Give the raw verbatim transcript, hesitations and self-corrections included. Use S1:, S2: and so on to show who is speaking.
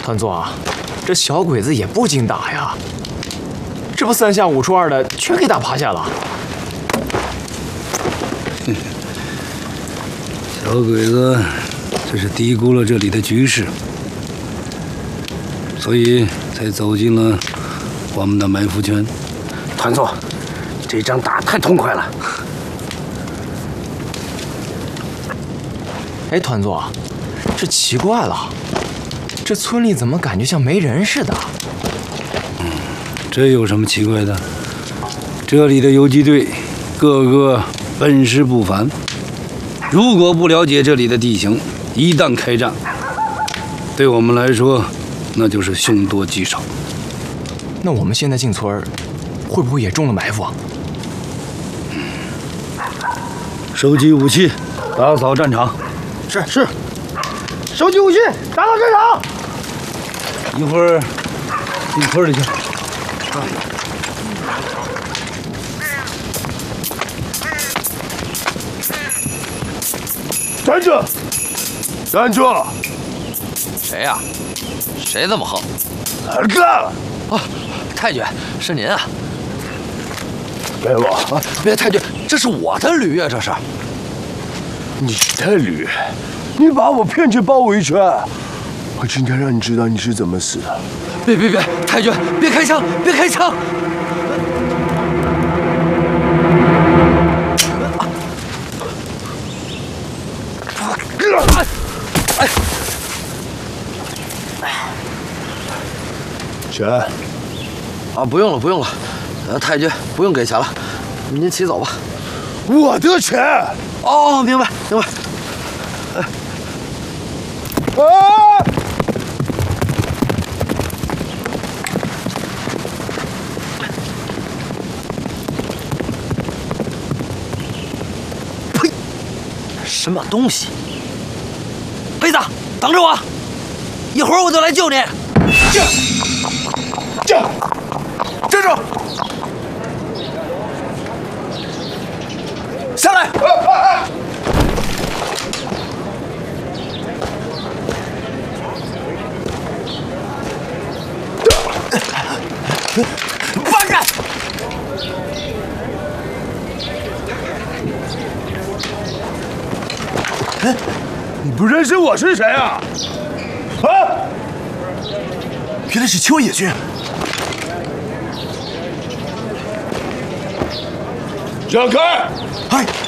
S1: 团座啊，这小鬼子也不经打呀，这不三下五除二的全给打趴下了。
S2: 小鬼子这是低估了这里的局势，所以才走进了我们的埋伏圈。
S3: 团座，这仗打太痛快了。
S1: 哎，团座，这奇怪了，这村里怎么感觉像没人似的？
S2: 嗯，这有什么奇怪的？这里的游击队个个本事不凡，如果不了解这里的地形，一旦开战，对我们来说那就是凶多吉少。
S1: 那我们现在进村，会不会也中了埋伏啊？
S2: 收集武器，打扫战场。
S3: 是是，收集武器，打扫战场。
S2: 一会儿进村里去。
S4: 站住！站住！
S5: 谁呀、啊？谁这么横？
S4: 二哥！
S5: 啊，太君，是您啊！
S4: 给我！
S5: 啊，别，太君，这是我的驴呀、啊，这是。
S4: 你的驴？你把我骗进包围圈！我今天让你知道你是怎么死的！
S5: 别别别，太君，别开枪，别开枪！哎！
S4: 钱？
S5: 啊，不用了，不用了。呃，太君不用给钱了，您骑走吧。
S4: 我的钱！
S5: 哦，明白明白。哎。
S4: 啊！
S5: 呸！什么东西？杯子，等着我，一会儿我就来救你。
S4: 这，这，
S5: 站住！下来！
S4: 啊啊啊
S5: 放开！
S4: 你不认识我是谁啊？啊！
S1: 原来是秋野君。
S4: 让开！
S1: 哎。